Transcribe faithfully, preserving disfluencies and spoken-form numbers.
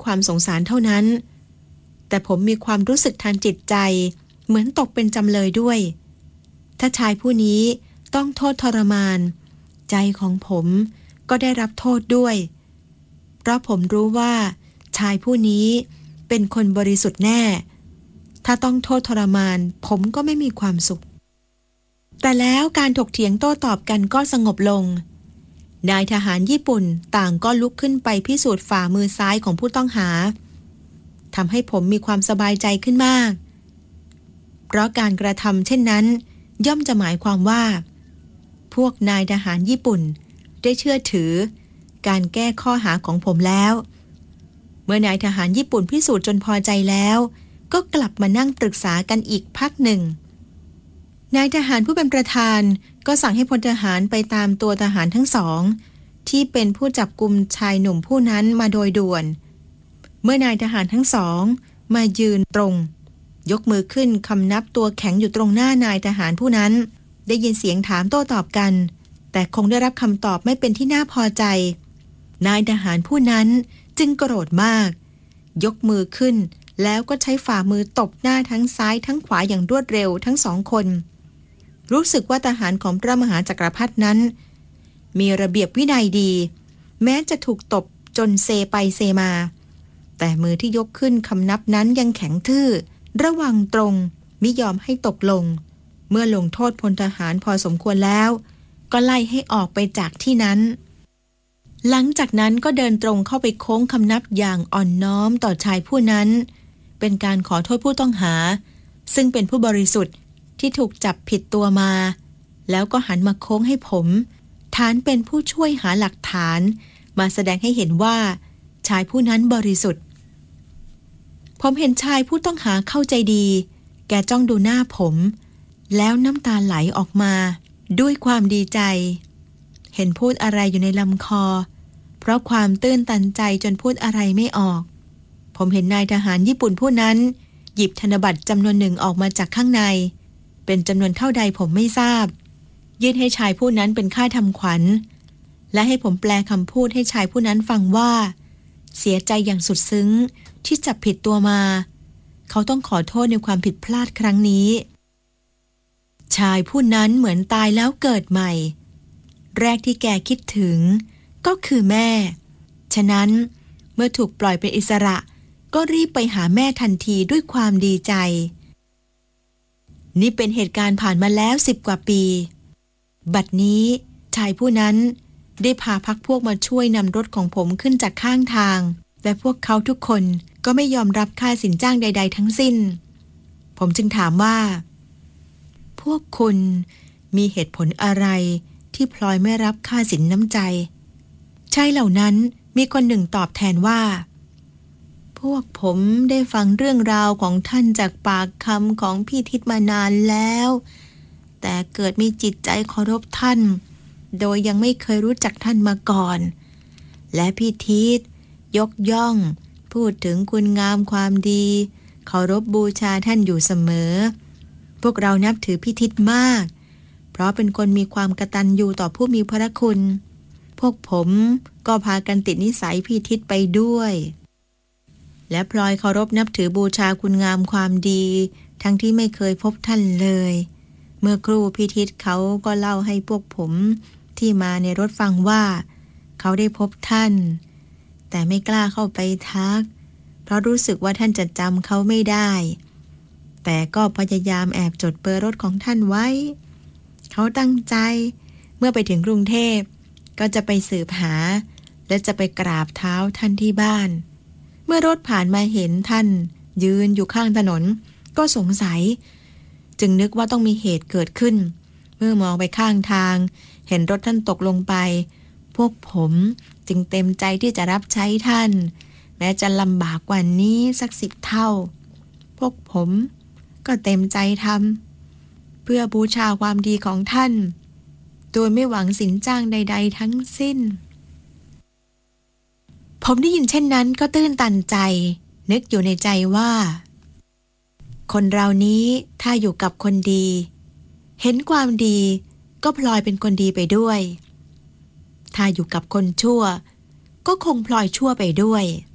ความสงสารเท่านั้นแต่ผมมีความรู้สึกทางจิตใจเหมือนตกเป็นจำเลยด้วยถ้าชายผู้นี้ต้องโทษทรมานใจของผมก็ได้รับโทษด้วยเพราะผมรู้ว่าชายผู้นี้เป็นคนบริสุทธิ์แน่ถ้าต้องโทษทรมานผมก็ไม่มีความสุขแต่แล้วการถกเถียงโต้ตอบกันก็สงบลงนายทหารญี่ปุ่นต่างก็ลุกขึ้นไปพิสูจน์ฝ่ามือซ้ายของผู้ต้องหาทำให้ผมมีความสบายใจขึ้นมากเพราะการกระทำเช่นนั้นย่อมจะหมายความว่าพวกนายทหารญี่ปุ่นได้เชื่อถือการแก้ข้อหาของผมแล้วเมื่อนายทหารญี่ปุ่นพิสูจน์จนพอใจแล้วก็กลับมานั่งปรึกษากันอีกพักหนึ่งนายทหารผู้เป็นประธานก็สั่งให้พลทหารไปตามตัวทหารทั้งสองที่เป็นผู้จับกุมชายหนุ่มผู้นั้นมาโดยด่วนเมื่อนายทหารทั้งสองมายืนตรงยกมือขึ้นคำนับตัวแข็งอยู่ตรงหน้านายทหารผู้นั้นได้ยินเสียงถามโต้ตอบกันแต่คงได้รับคำตอบไม่เป็นที่น่าพอใจนายทหารผู้นั้นจึงโกรธมากยกมือขึ้นแล้วก็ใช้ฝ่ามือตบหน้าทั้งซ้ายทั้งขวาอย่างรวดเร็วทั้งสองคนรู้สึกว่าทหารของพระมหาจักรพรรดินั้นมีระเบียบวินัยดีแม้จะถูกตบจนเซไปเซมาแต่มือที่ยกขึ้นคำนับนั้นยังแข็งทื่อระวังตรงมิยอมให้ตกลงเมื่อลงโทษพลทหารพอสมควรแล้วก็ไล่ให้ออกไปจากที่นั้นหลังจากนั้นก็เดินตรงเข้าไปโค้งคำนับอย่างอ่อนน้อมต่อชายผู้นั้นเป็นการขอโทษผู้ต้องหาซึ่งเป็นผู้บริสุทธิ์ที่ถูกจับผิดตัวมาแล้วก็หันมาโค้งให้ผมฐานเป็นผู้ช่วยหาหลักฐานมาแสดงให้เห็นว่าชายผู้นั้นบริสุทธิ์ผมเห็นชายผู้ต้องหาเข้าใจดีแกจ้องดูหน้าผมแล้วน้ำตาไหลออกมาด้วยความดีใจเห็นพูดอะไรอยู่ในลำคอเพราะความตื้นตันใจจนพูดอะไรไม่ออกผมเห็นนายทหารญี่ปุ่นผู้นั้นหยิบธนบัตรจำนวนหนึ่งออกมาจากข้างในเป็นจำนวนเท่าใดผมไม่ทราบยื่นให้ชายผู้นั้นเป็นค่าทำขวัญและให้ผมแปลคำพูดให้ชายผู้นั้นฟังว่าเสียใจอย่างสุดซึ้งที่จับผิดตัวมาเขาต้องขอโทษในความผิดพลาดครั้งนี้ชายผู้นั้นเหมือนตายแล้วเกิดใหม่แรกที่แกคิดถึงก็คือแม่ฉะนั้นเมื่อถูกปล่อยเป็นอิสระก็รีบไปหาแม่ทันทีด้วยความดีใจนี่เป็นเหตุการณ์ผ่านมาแล้วสิบกว่าปีบัดนี้ชายผู้นั้นได้พาพรรคพวกมาช่วยนำรถของผมขึ้นจากข้างทางแต่พวกเขาทุกคนก็ไม่ยอมรับค่าสินจ้างใดๆทั้งสิ้นผมจึงถามว่าพวกคุณมีเหตุผลอะไรที่พลอยไม่รับค่าสินน้ำใจชายเหล่านั้นมีคนหนึ่งตอบแทนว่าพวกผมได้ฟังเรื่องราวของท่านจากปากคำของพี่ทิศมานานแล้วแต่เกิดมีจิตใจเคารพท่านโดยยังไม่เคยรู้จักท่านมาก่อนและพี่ทิศยกย่องพูดถึงคุณงามความดีเคารพบูชาท่านอยู่เสมอพวกเรานับถือพี่ทิศมากเพราะเป็นคนมีความกตัญญูต่อผู้มีพระคุณพวกผมก็พากันติดนิสัยพี่ทิศไปด้วยและพลอยเคารพนับถือบูชาคุณงามความดีทั้งที่ไม่เคยพบท่านเลยเมื่อครูพี่ทิศเขาก็เล่าให้พวกผมที่มาในรถฟังว่าเขาได้พบท่านแต่ไม่กล้าเข้าไปทักเพราะรู้สึกว่าท่านจะจำเขาไม่ได้แต่ก็พยายามแอบจดเบอร์รถของท่านไว้เขาตั้งใจเมื่อไปถึงกรุงเทพก็จะไปสืบหาและจะไปกราบเท้าท่านที่บ้านเมื่อรถผ่านมาเห็นท่านยืนอยู่ข้างถนนก็สงสัยจึงนึกว่าต้องมีเหตุเกิดขึ้นเมื่อมองไปข้างทางเห็นรถท่านตกลงไปพวกผมจึงเต็มใจที่จะรับใช้ท่านแม้จะลำบากกว่านี้สักสิบเท่าพวกผมก็เต็มใจทำเพื่อบูชาความดีของท่านโดยไม่หวังสินจ้างใดๆทั้งสิ้นผมได้ยินเช่นนั้นก็ตื้นตันใจนึกอยู่ในใจว่าคนเรานี้ถ้าอยู่กับคนดีเห็นความดีก็พลอยเป็นคนดีไปด้วยถ้าอยู่กับคนชั่วก็คงพลอยชั่วไปด้วย